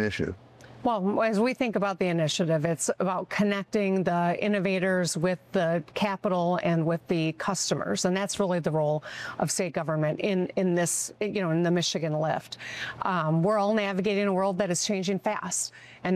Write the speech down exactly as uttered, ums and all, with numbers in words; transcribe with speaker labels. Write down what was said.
Speaker 1: initiative?
Speaker 2: Well, as we think about the initiative, it's about connecting the innovators with the capital and with the customers, and that's really the role of state government in in this, you know, in the Michigan Lift. Um, we're all navigating a world that is changing fast, and